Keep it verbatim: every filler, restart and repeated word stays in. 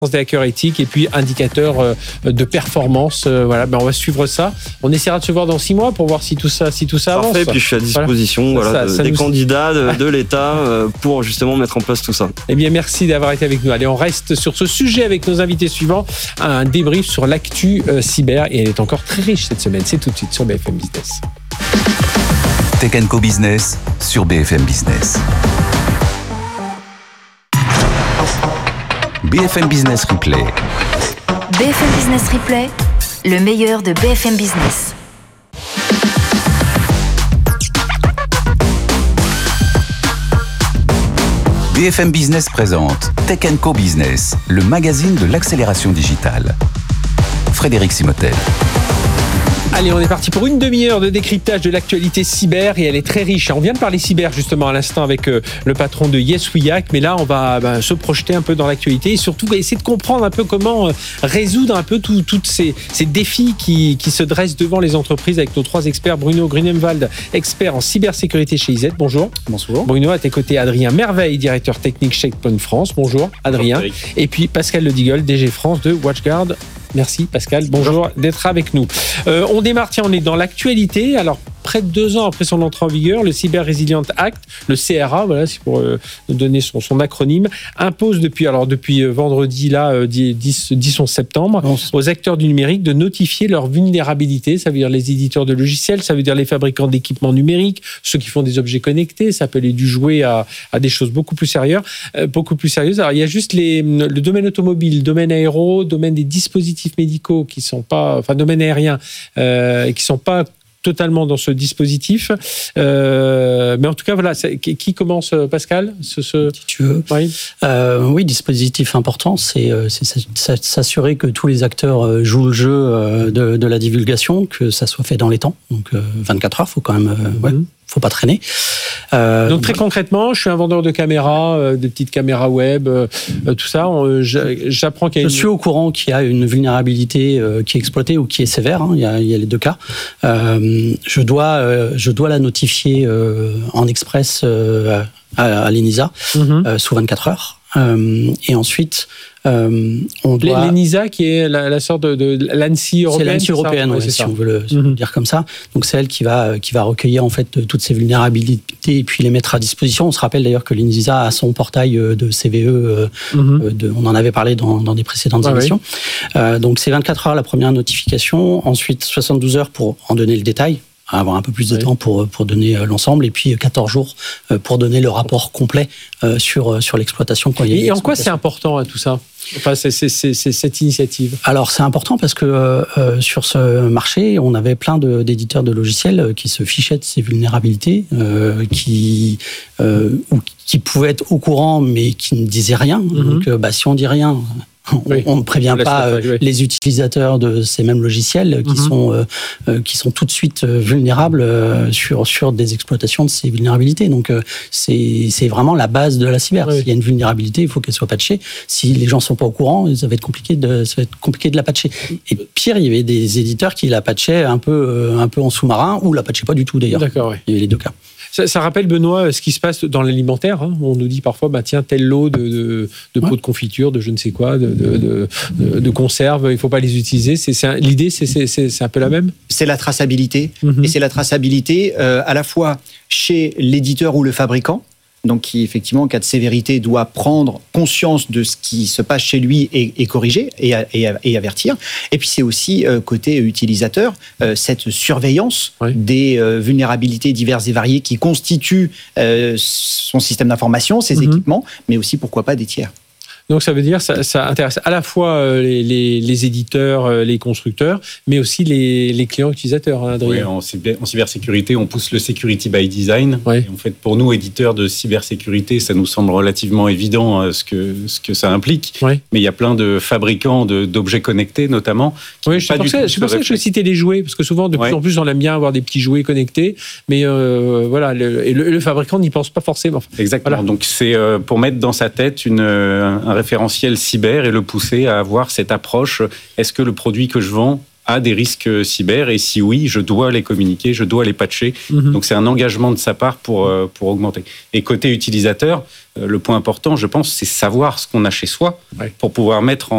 des hackers éthiques et puis indicateurs euh, de performance. Euh, voilà, ben on va suivre ça. On essaiera de se voir dans six mois pour voir si tout ça, si tout ça avance. Parfait. Puis je suis à disposition, voilà, voilà, ça, de, ça des nous... candidats de, de l'État euh, pour justement mettre en place tout ça. Eh bien, merci d'avoir été avec nous. Allez, on reste sur ce sujet avec nos invités suivants. Un débrief sur l'actu euh, cyber et elle est encore très riche cette semaine. C'est tout de suite sur B F M Business. Tech and Co Business sur B F M Business. B F M Business Replay. B F M Business Replay, le meilleur de B F M Business. B F M Business présente Tech and Co Business, le magazine de l'accélération digitale. Frédéric Simotel. Allez, on est parti pour une demi-heure de décryptage de l'actualité cyber et elle est très riche. On vient de parler cyber justement à l'instant avec euh, le patron de Yes We Hack, mais là on va ben, se projeter un peu dans l'actualité et surtout ben, essayer de comprendre un peu comment euh, résoudre un peu tous ces, ces défis qui, qui se dressent devant les entreprises avec nos trois experts. Bruno Grunemwald, expert en cybersécurité chez I Z. Bonjour. Bonjour. Bruno, à tes côtés, Adrien Merveille, directeur technique Checkpoint France. Bonjour, Adrien. Bonjour, et puis Pascal Ledigolle, D G France de WatchGuard. Merci Pascal, bonjour, bonjour. d'être avec nous. Euh, on démarre, tiens, on est dans l'actualité. Alors, près de deux ans après son entrée en vigueur, le Cyber Resilience Act, le C R A, voilà, c'est pour euh, donner son, son acronyme, impose depuis, alors depuis vendredi, là, euh, dix, dix onze septembre, non, aux acteurs du numérique de notifier leur vulnérabilité. Ça veut dire les éditeurs de logiciels, ça veut dire les fabricants d'équipements numériques, ceux qui font des objets connectés, ça peut aller du jouet à, à des choses beaucoup plus sérieuses. Euh, beaucoup plus sérieuses. Alors, il y a juste les, le domaine automobile, le domaine aéro, le domaine des dispositifs médicaux qui sont pas, enfin domaine aérien, euh, qui sont pas totalement dans ce dispositif. Euh, mais en tout cas, voilà, qui, qui commence, Pascal ce, ce... Si tu veux. Oui, euh, oui, dispositif important, c'est, c'est s'assurer que tous les acteurs jouent le jeu de, de la divulgation, que ça soit fait dans les temps. Donc vingt-quatre heures, il faut quand même... Euh, ouais. Mmh. Faut pas traîner. Euh, Donc très concrètement, je suis un vendeur de caméras, euh, de petites caméras web, euh, tout ça. On, j'apprends qu'il y a une... Je suis au courant qu'il y a une vulnérabilité euh, qui est exploitée ou qui est sévère. Hein, il y a, il y a les deux cas. Euh, je dois, euh, je dois la notifier euh, en express euh, à, à l'ENISA mm-hmm. euh, sous vingt-quatre heures. Euh, et ensuite, euh, on doit... L'ENISA qui est la, la sorte de, de l'ANSSI européenne. C'est l'ANSSI européenne, ouais, si ça. on veut le mm-hmm. dire comme ça. Donc c'est elle qui va qui va recueillir en fait toutes ces vulnérabilités et puis les mettre à disposition. On se rappelle d'ailleurs que l'ENISA a son portail de C V E. Mm-hmm. De, on en avait parlé dans, dans des précédentes ah, émissions. Oui. Euh, donc c'est vingt-quatre heures la première notification. Ensuite soixante-douze heures pour en donner le détail. Avoir un peu plus de oui. temps pour, pour donner l'ensemble, et puis quatorze jours pour donner le rapport complet sur, sur l'exploitation. Quand il y a et en quoi c'est important hein, tout ça, enfin, c'est, c'est, c'est, c'est cette initiative? Alors c'est important parce que euh, sur ce marché, on avait plein de, d'éditeurs de logiciels qui se fichaient de ces vulnérabilités, euh, qui, euh, ou qui pouvaient être au courant mais qui ne disaient rien. Mm-hmm. Donc bah, si on dit rien... Oui, on ne prévient pas euh, oui. les utilisateurs de ces mêmes logiciels qui, mm-hmm. sont, euh, euh, qui sont tout de suite euh, vulnérables euh, sur, sur des exploitations de ces vulnérabilités. Donc, euh, c'est, c'est vraiment la base de la cyber. Oui. S'il y a une vulnérabilité, il faut qu'elle soit patchée. Si les gens ne sont pas au courant, ça va être compliqué de, ça va être compliqué de la patcher. Et pire, il y avait des éditeurs qui la patchaient un peu, euh, un peu en sous-marin ou la patchaient pas du tout d'ailleurs. D'accord, oui. Il y avait les deux cas. Ça, ça rappelle, Benoît, ce qui se passe dans l'alimentaire. Hein. On nous dit parfois, bah, tiens, tel lot de, de, de pots ouais. de confiture, de je ne sais quoi, de, de, de, de, de conserve, il ne faut pas les utiliser. C'est, c'est un, l'idée, c'est, c'est, c'est, c'est un peu la même ? C'est la traçabilité. Mm-hmm. Et c'est la traçabilité euh, à la fois chez l'éditeur ou le fabricant, donc qui, effectivement, en cas de sévérité, doit prendre conscience de ce qui se passe chez lui et, et corriger et, et, et avertir. Et puis, c'est aussi, euh, côté utilisateur, euh, cette surveillance oui. des euh, vulnérabilités diverses et variées qui constituent euh, son système d'information, ses mm-hmm. équipements, mais aussi, pourquoi pas, des tiers. Donc ça veut dire ça, ça intéresse à la fois les, les, les éditeurs, les constructeurs, mais aussi les, les clients utilisateurs. Hein, oui, en, cyber, en cybersécurité, on pousse le security by design. Oui. Et en fait, pour nous, éditeurs de cybersécurité, ça nous semble relativement évident euh, ce que ce que ça implique. Oui. Mais il y a plein de fabricants de, d'objets connectés, notamment. Oui, c'est pour ça, c'est pour ça que je citais les jouets, parce que souvent, de plus ouais. en plus, on aime bien avoir des petits jouets connectés, mais euh, voilà, le, et le, le fabricant n'y pense pas forcément. Exactement. Voilà. Donc c'est euh, pour mettre dans sa tête une un, un référentiel cyber et le pousser à avoir cette approche. Est-ce que le produit que je vends a des risques cyber? Et si oui, je dois les communiquer, je dois les patcher. Mm-hmm. Donc c'est un engagement de sa part pour, pour augmenter. Et côté utilisateur, le point important, je pense, c'est savoir ce qu'on a chez soi ouais. pour pouvoir mettre en